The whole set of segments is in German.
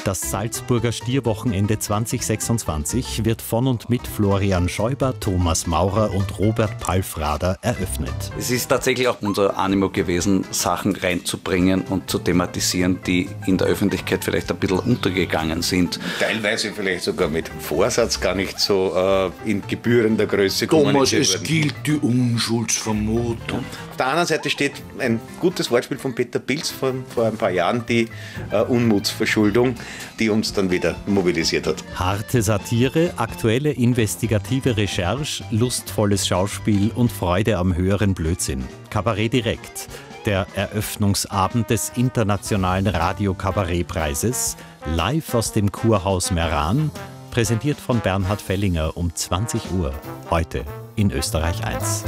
Das Salzburger Stierwochenende 2026 wird von und mit Florian Schäuber, Thomas Maurer und Robert Palfrader eröffnet. Es ist tatsächlich auch unser Animo gewesen, Sachen reinzubringen und zu thematisieren, die in der Öffentlichkeit vielleicht ein bisschen untergegangen sind. Teilweise vielleicht sogar mit Vorsatz gar nicht so in gebührender Größe kommuniziert Thomas, es gilt die Unschuldsvermutung. Auf der anderen Seite steht ein gutes Wortspiel von Peter Pilz von vor ein paar Jahren, die Unmutsverschuldung, die uns dann wieder mobilisiert hat. Harte Satire, aktuelle investigative Recherche, lustvolles Schauspiel und Freude am höheren Blödsinn. Kabarett direkt. Der Eröffnungsabend des Internationalen Radio-Kabarett-Preises, live aus dem Kurhaus Meran, präsentiert von Bernhard Fellinger um 20 Uhr, heute in Österreich 1.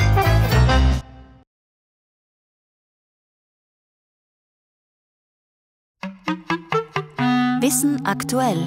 Wissen aktuell.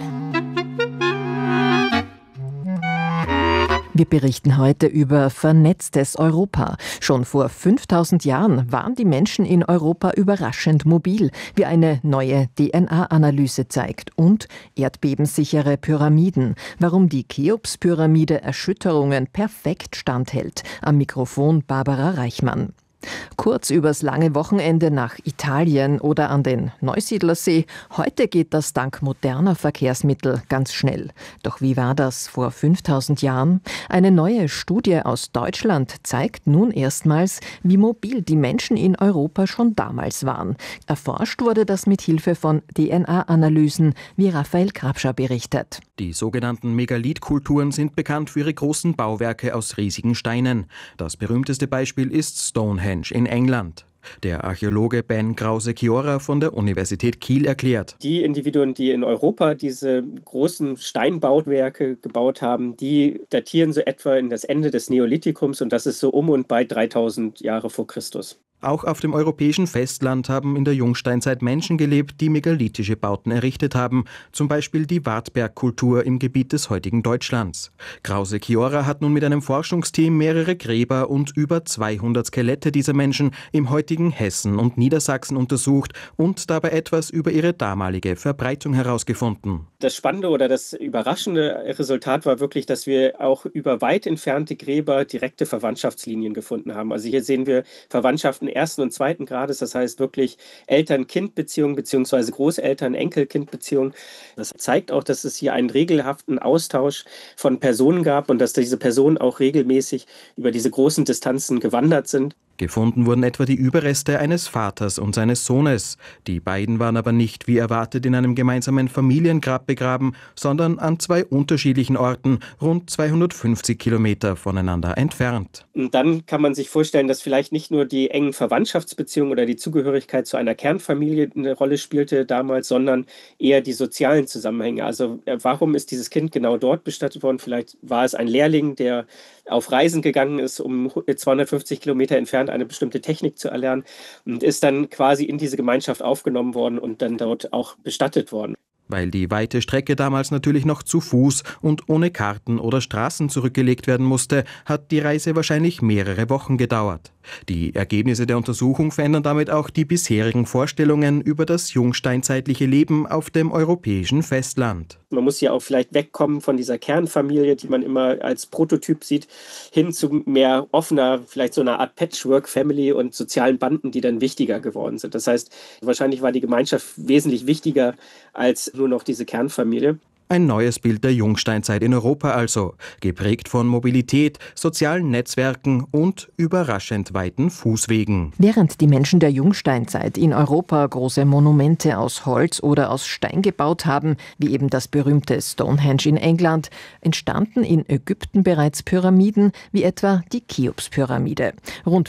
Wir berichten heute über vernetztes Europa. Schon vor 5000 Jahren waren die Menschen in Europa überraschend mobil, wie eine neue DNA-Analyse zeigt. Und erdbebensichere Pyramiden. Warum die Cheops-Pyramide Erschütterungen perfekt standhält. Am Mikrofon Barbara Reichmann. Kurz übers lange Wochenende nach Italien oder an den Neusiedlersee. Heute geht das dank moderner Verkehrsmittel ganz schnell. Doch wie war das vor 5000 Jahren? Eine neue Studie aus Deutschland zeigt nun erstmals, wie mobil die Menschen in Europa schon damals waren. Erforscht wurde das mit Hilfe von DNA-Analysen, wie Raphael Grabscher berichtet. Die sogenannten Megalithkulturen sind bekannt für ihre großen Bauwerke aus riesigen Steinen. Das berühmteste Beispiel ist Stonehenge in England. Der Archäologe Ben Krause-Chiora von der Universität Kiel erklärt: Die Individuen, die in Europa diese großen Steinbauwerke gebaut haben, die datieren so etwa in das Ende des Neolithikums, und das ist so um und bei 3000 Jahre vor Christus. Auch auf dem europäischen Festland haben in der Jungsteinzeit Menschen gelebt, die megalithische Bauten errichtet haben, zum Beispiel die Wartbergkultur im Gebiet des heutigen Deutschlands. Krause-Chiora hat nun mit einem Forschungsteam mehrere Gräber und über 200 Skelette dieser Menschen im heutigen Hessen und Niedersachsen untersucht und dabei etwas über ihre damalige Verbreitung herausgefunden. Das Spannende oder das überraschende Resultat war wirklich, dass wir auch über weit entfernte Gräber direkte Verwandtschaftslinien gefunden haben. Also hier sehen wir Verwandtschaften ersten und zweiten Grades, das heißt wirklich Eltern-Kind-Beziehung bzw. Großeltern-Enkel-Kind-Beziehung. Das zeigt auch, dass es hier einen regelhaften Austausch von Personen gab und dass diese Personen auch regelmäßig über diese großen Distanzen gewandert sind. Gefunden wurden etwa die Überreste eines Vaters und seines Sohnes. Die beiden waren aber nicht wie erwartet in einem gemeinsamen Familiengrab begraben, sondern an zwei unterschiedlichen Orten, rund 250 Kilometer voneinander entfernt. Und dann kann man sich vorstellen, dass vielleicht nicht nur die engen Verwandtschaftsbeziehungen oder die Zugehörigkeit zu einer Kernfamilie eine Rolle spielte damals, sondern eher die sozialen Zusammenhänge. Also warum ist dieses Kind genau dort bestattet worden? Vielleicht war es ein Lehrling, der auf Reisen gegangen ist, um 250 Kilometer entfernt eine bestimmte Technik zu erlernen, und ist dann quasi in diese Gemeinschaft aufgenommen worden und dann dort auch bestattet worden. Weil die weite Strecke damals natürlich noch zu Fuß und ohne Karten oder Straßen zurückgelegt werden musste, hat die Reise wahrscheinlich mehrere Wochen gedauert. Die Ergebnisse der Untersuchung verändern damit auch die bisherigen Vorstellungen über das jungsteinzeitliche Leben auf dem europäischen Festland. Man muss ja auch vielleicht wegkommen von dieser Kernfamilie, die man immer als Prototyp sieht, hin zu mehr offener, vielleicht so einer Art Patchwork-Family und sozialen Banden, die dann wichtiger geworden sind. Das heißt, wahrscheinlich war die Gemeinschaft wesentlich wichtiger als nur noch diese Kernfamilie. Ein neues Bild der Jungsteinzeit in Europa also, geprägt von Mobilität, sozialen Netzwerken und überraschend weiten Fußwegen. Während die Menschen der Jungsteinzeit in Europa große Monumente aus Holz oder aus Stein gebaut haben, wie eben das berühmte Stonehenge in England, entstanden in Ägypten bereits Pyramiden, wie etwa die Cheops-Pyramide. Rund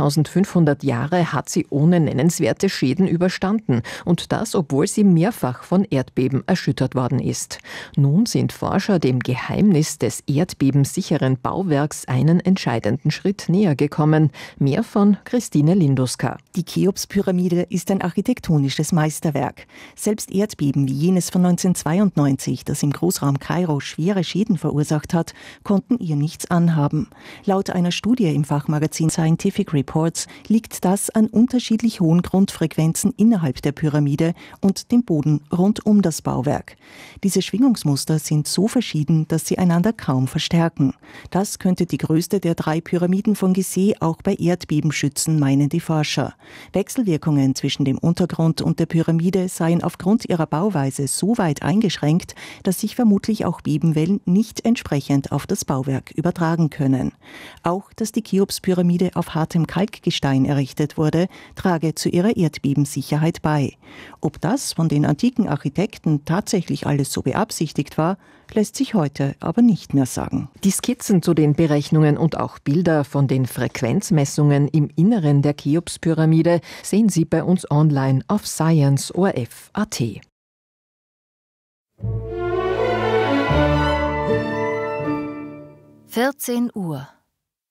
4500 Jahre hat sie ohne nennenswerte Schäden überstanden, und das, obwohl sie mehrfach von Erdbeben erschüttert worden ist. Nun sind Forscher dem Geheimnis des erdbebensicheren Bauwerks einen entscheidenden Schritt näher gekommen. Mehr von Christine Linduska. Die Cheops-Pyramide ist ein architektonisches Meisterwerk. Selbst Erdbeben wie jenes von 1992, das im Großraum Kairo schwere Schäden verursacht hat, konnten ihr nichts anhaben. Laut einer Studie im Fachmagazin Scientific Reports liegt das an unterschiedlich hohen Grundfrequenzen innerhalb der Pyramide und dem Boden rund um das Bauwerk. Diese Schwingungsmuster sind so verschieden, dass sie einander kaum verstärken. Das könnte die größte der 3 Pyramiden von Gizeh auch bei Erdbeben schützen, meinen die Forscher. Wechselwirkungen zwischen dem Untergrund und der Pyramide seien aufgrund ihrer Bauweise so weit eingeschränkt, dass sich vermutlich auch Bebenwellen nicht entsprechend auf das Bauwerk übertragen können. Auch, dass die Cheops-Pyramide auf hartem Kalkgestein errichtet wurde, trage zu ihrer Erdbebensicherheit bei. Ob das von den antiken Architekten tatsächlich alles so beabsichtigt war, lässt sich heute aber nicht mehr sagen. Die Skizzen zu den Berechnungen und auch Bilder von den Frequenzmessungen im Inneren der Cheops-Pyramide sehen Sie bei uns online auf science.orf.at. (14 Uhr)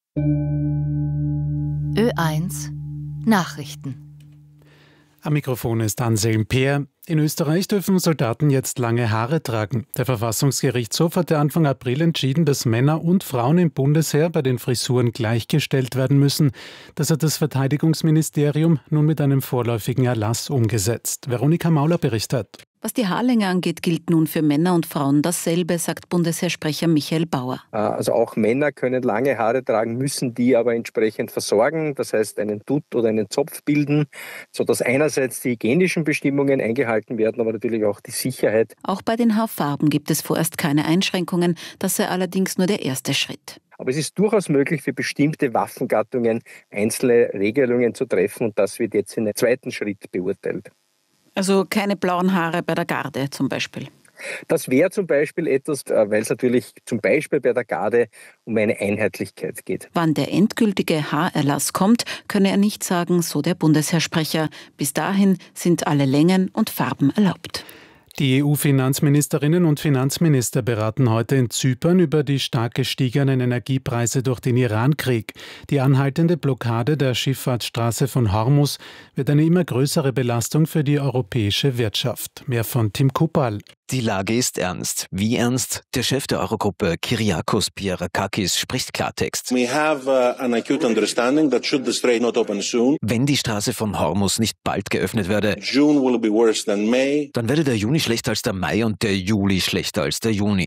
Ö1 Nachrichten. Am Mikrofon ist Anselm Peer. In Österreich dürfen Soldaten jetzt lange Haare tragen. Der Verfassungsgerichtshof hatte Anfang April entschieden, dass Männer und Frauen im Bundesheer bei den Frisuren gleichgestellt werden müssen. Das hat das Verteidigungsministerium nun mit einem vorläufigen Erlass umgesetzt. Veronika Mauler berichtet. Was die Haarlänge angeht, gilt nun für Männer und Frauen dasselbe, sagt Bundesheersprecher Michael Bauer. Also auch Männer können lange Haare tragen, müssen die aber entsprechend versorgen, das heißt einen Dutt oder einen Zopf bilden, sodass einerseits die hygienischen Bestimmungen eingehalten werden, aber natürlich auch die Sicherheit. Auch bei den Haarfarben gibt es vorerst keine Einschränkungen, das sei allerdings nur der erste Schritt. Aber es ist durchaus möglich, für bestimmte Waffengattungen einzelne Regelungen zu treffen und das wird jetzt in einem zweiten Schritt beurteilt. Also keine blauen Haare bei der Garde zum Beispiel? Das wäre zum Beispiel etwas, weil es natürlich zum Beispiel bei der Garde um eine Einheitlichkeit geht. Wann der endgültige Haarerlass kommt, könne er nicht sagen, so der Bundesheersprecher. Bis dahin sind alle Längen und Farben erlaubt. Die EU-Finanzministerinnen und Finanzminister beraten heute in Zypern über die stark gestiegenen Energiepreise durch den Iran-Krieg. Die anhaltende Blockade der Schifffahrtsstraße von Hormuz wird eine immer größere Belastung für die europäische Wirtschaft. Mehr von Tim Kupal. Die Lage ist ernst. Wie ernst? Der Chef der Eurogruppe, Kyriakos Pierrakakis, spricht Klartext. Wenn die Straße von Hormuz nicht bald geöffnet werde, dann werde der Juni schlechter als der Mai und der Juli schlechter als der Juni.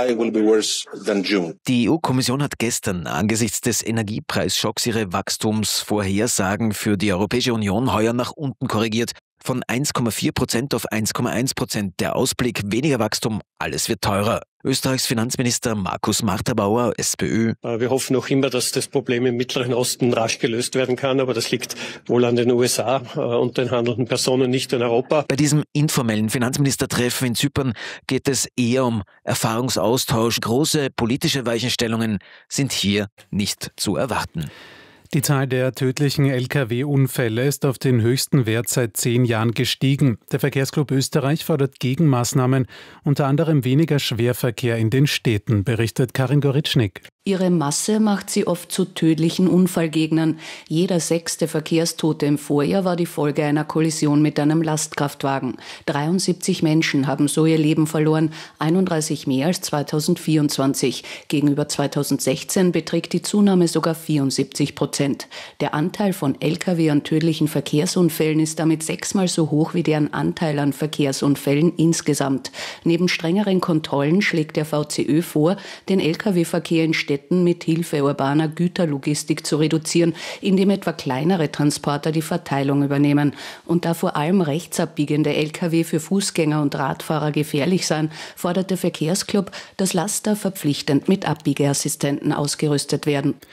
Die EU-Kommission hat gestern angesichts des Energiepreisschocks ihre Wachstumsvorhersagen für die Europäische Union heuer nach unten korrigiert. Von 1,4% auf 1,1%. Der Ausblick, weniger Wachstum, alles wird teurer. Österreichs Finanzminister Markus Marterbauer, SPÖ. Wir hoffen noch immer, dass das Problem im Mittleren Osten rasch gelöst werden kann, aber das liegt wohl an den USA und den handelnden Personen, nicht in Europa. Bei diesem informellen Finanzministertreffen in Zypern geht es eher um Erfahrungsaustausch. Große politische Weichenstellungen sind hier nicht zu erwarten. Die Zahl der tödlichen Lkw-Unfälle ist auf den höchsten Wert seit 10 Jahren gestiegen. Der Verkehrsclub Österreich fordert Gegenmaßnahmen, unter anderem weniger Schwerverkehr in den Städten, berichtet Karin Goritschnik. Ihre Masse macht sie oft zu tödlichen Unfallgegnern. Jeder 6. Verkehrstote im Vorjahr war die Folge einer Kollision mit einem Lastkraftwagen. 73 Menschen haben so ihr Leben verloren, 31 mehr als 2024. Gegenüber 2016 beträgt die Zunahme sogar 74%. Der Anteil von Lkw an tödlichen Verkehrsunfällen ist damit 6-mal so hoch wie deren Anteil an Verkehrsunfällen insgesamt. Neben strengeren Kontrollen schlägt der VCÖ vor, den Lkw-Verkehr in Städten mit Hilfe urbaner Güterlogistik zu reduzieren, indem etwa kleinere Transporter die Verteilung übernehmen. Und da vor allem rechtsabbiegende Lkw für Fußgänger und Radfahrer gefährlich seien, fordert der Verkehrsclub, dass Laster verpflichtend mit Abbiegeassistenten ausgerüstet werden.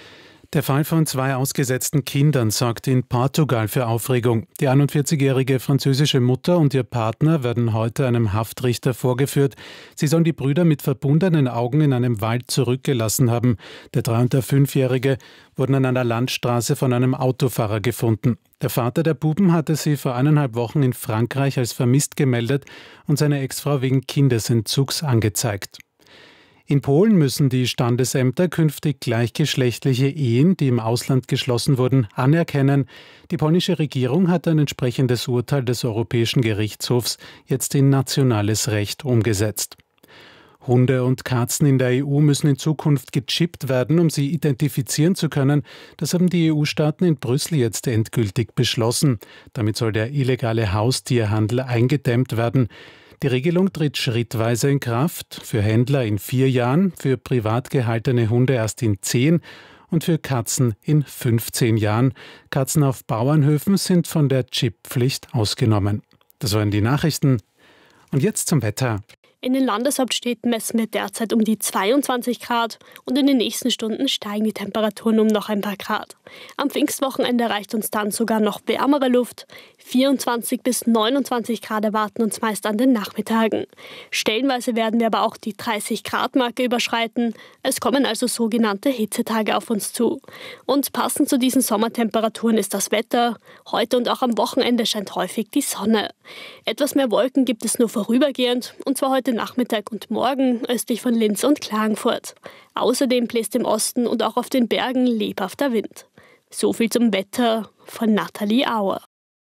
Der Fall von 2 ausgesetzten Kindern sorgt in Portugal für Aufregung. Die 41-jährige französische Mutter und ihr Partner werden heute einem Haftrichter vorgeführt. Sie sollen die Brüder mit verbundenen Augen in einem Wald zurückgelassen haben. Der 3- und der 5-Jährige wurden an einer Landstraße von einem Autofahrer gefunden. Der Vater der Buben hatte sie vor 1,5 Wochen in Frankreich als vermisst gemeldet und seine Ex-Frau wegen Kindesentzugs angezeigt. In Polen müssen die Standesämter künftig gleichgeschlechtliche Ehen, die im Ausland geschlossen wurden, anerkennen. Die polnische Regierung hat ein entsprechendes Urteil des Europäischen Gerichtshofs jetzt in nationales Recht umgesetzt. Hunde und Katzen in der EU müssen in Zukunft gechippt werden, um sie identifizieren zu können. Das haben die EU-Staaten in Brüssel jetzt endgültig beschlossen. Damit soll der illegale Haustierhandel eingedämmt werden. Die Regelung tritt schrittweise in Kraft, für Händler in 4 Jahren, für privat gehaltene Hunde erst in 10 und für Katzen in 15 Jahren. Katzen auf Bauernhöfen sind von der Chipppflicht ausgenommen. Das waren die Nachrichten. Und jetzt zum Wetter. In den Landeshauptstädten messen wir derzeit um die 22 Grad und in den nächsten Stunden steigen die Temperaturen um noch ein paar Grad. Am Pfingstwochenende erreicht uns dann sogar noch wärmere Luft. 24 bis 29 Grad erwarten uns meist an den Nachmittagen. Stellenweise werden wir aber auch die 30-Grad-Marke überschreiten. Es kommen also sogenannte Hitzetage auf uns zu. Und passend zu diesen Sommertemperaturen ist das Wetter. Heute und auch am Wochenende scheint häufig die Sonne. Etwas mehr Wolken gibt es nur vorübergehend, und zwar heute Nachmittag und morgen östlich von Linz und Klagenfurt. Außerdem bläst im Osten und auch auf den Bergen lebhafter Wind. So viel zum Wetter von Nathalie Auer.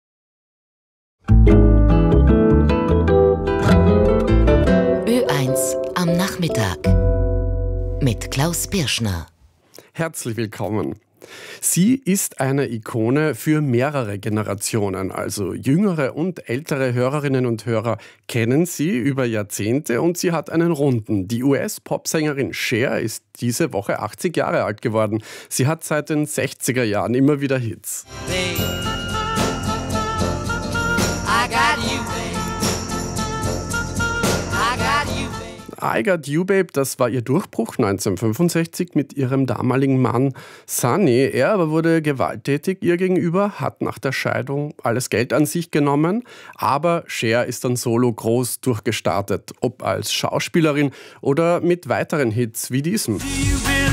Ö1 am Nachmittag mit Klaus Birschner. Herzlich willkommen. Sie ist eine Ikone für mehrere Generationen, also jüngere und ältere Hörerinnen und Hörer kennen sie über Jahrzehnte und sie hat einen Runden. Die US-Popsängerin Cher ist diese Woche 80 Jahre alt geworden. Sie hat seit den 60er Jahren immer wieder Hits. Babe, I got you, babe. I got you, babe. I Got You, Babe, das war ihr Durchbruch 1965 mit ihrem damaligen Mann Sonny. Er aber wurde gewalttätig ihr gegenüber, hat nach der Scheidung alles Geld an sich genommen. Aber Cher ist dann solo groß durchgestartet, ob als Schauspielerin oder mit weiteren Hits wie diesem. Do you